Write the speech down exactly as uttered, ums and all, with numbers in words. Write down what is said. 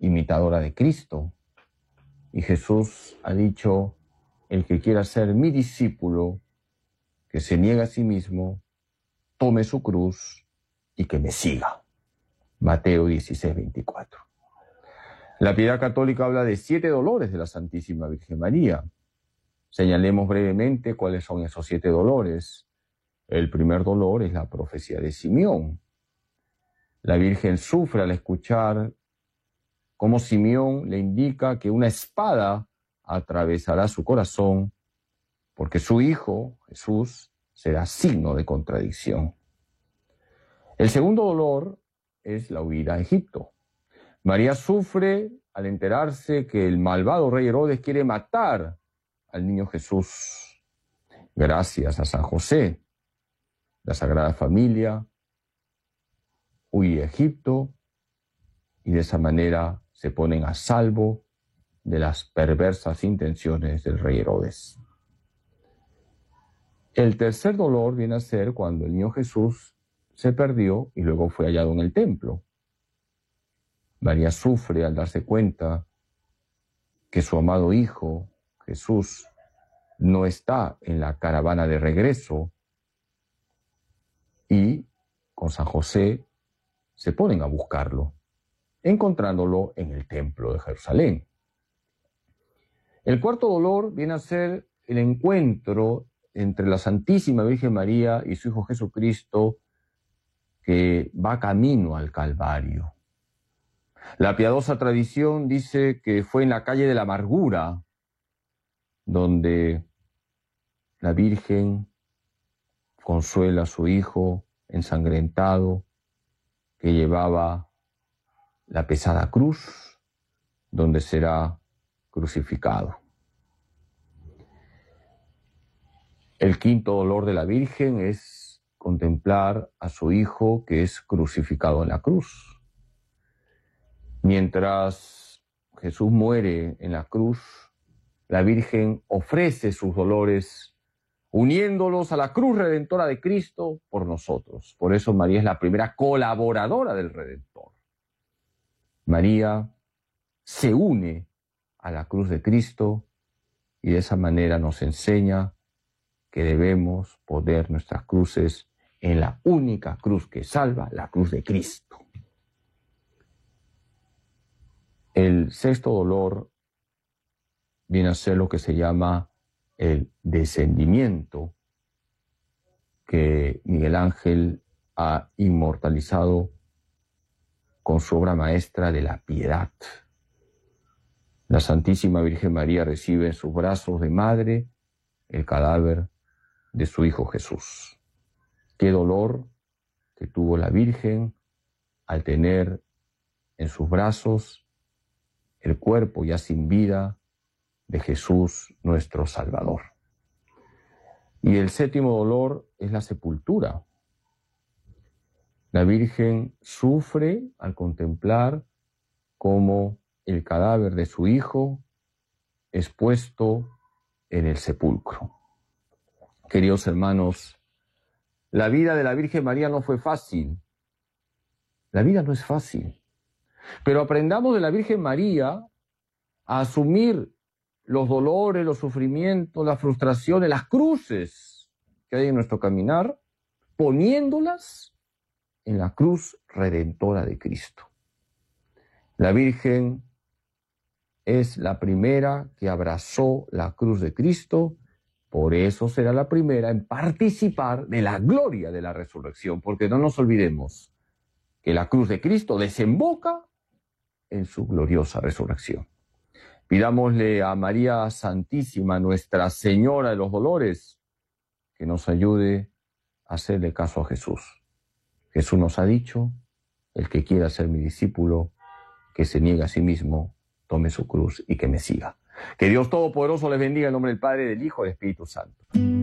imitadora de Cristo. Y Jesús ha dicho, el que quiera ser mi discípulo, que se niegue a sí mismo, tome su cruz y que me siga. Mateo dieciséis, veinticuatro. La piedad católica habla de siete dolores de la Santísima Virgen María. Señalemos brevemente cuáles son esos siete dolores. El primer dolor es la profecía de Simeón. La Virgen sufre al escuchar cómo Simeón le indica que una espada atravesará su corazón, porque su hijo, Jesús, será signo de contradicción. El segundo dolor es la huida a Egipto. María sufre al enterarse que el malvado rey Herodes quiere matar al niño Jesús. Gracias a San José, la Sagrada Familia huye a Egipto y de esa manera se ponen a salvo de las perversas intenciones del rey Herodes. El tercer dolor viene a ser cuando el niño Jesús se perdió y luego fue hallado en el templo. María sufre al darse cuenta que su amado hijo, Jesús, no está en la caravana de regreso y con San José se ponen a buscarlo, encontrándolo en el templo de Jerusalén. El cuarto dolor viene a ser el encuentro entre la Santísima Virgen María y su Hijo Jesucristo, que va camino al Calvario. La piadosa tradición dice que fue en la calle de la Amargura donde la Virgen consuela a su hijo ensangrentado que llevaba la pesada cruz donde será crucificado. El quinto dolor de la Virgen es contemplar a su hijo que es crucificado en la cruz. Mientras Jesús muere en la cruz, la Virgen ofrece sus dolores, uniéndolos a la cruz redentora de Cristo por nosotros. Por eso María es la primera colaboradora del Redentor. María se une a la cruz de Cristo y de esa manera nos enseña que debemos poner nuestras cruces en la única cruz que salva, la cruz de Cristo. El sexto dolor viene a ser lo que se llama el descendimiento, que Miguel Ángel ha inmortalizado con su obra maestra de la piedad. La Santísima Virgen María recibe en sus brazos de madre el cadáver de su Hijo Jesús. Qué dolor que tuvo la Virgen al tener en sus brazos el cuerpo ya sin vida de Jesús nuestro Salvador. Y el séptimo dolor es la sepultura. La Virgen sufre al contemplar cómo el cadáver de su Hijo es puesto en el sepulcro. Queridos hermanos, la vida de la Virgen María no fue fácil. La vida no es fácil. Pero aprendamos de la Virgen María a asumir los dolores, los sufrimientos, las frustraciones, las cruces que hay en nuestro caminar, poniéndolas en la cruz redentora de Cristo. La Virgen es la primera que abrazó la cruz de Cristo, por eso será la primera en participar de la gloria de la resurrección, porque no nos olvidemos que la cruz de Cristo desemboca en su gloriosa resurrección. Pidámosle a María Santísima, Nuestra Señora de los Dolores, que nos ayude a hacerle caso a Jesús. Jesús nos ha dicho, el que quiera ser mi discípulo, que se niegue a sí mismo, tome su cruz y que me siga. Que Dios Todopoderoso les bendiga en nombre del Padre, del Hijo y del Espíritu Santo.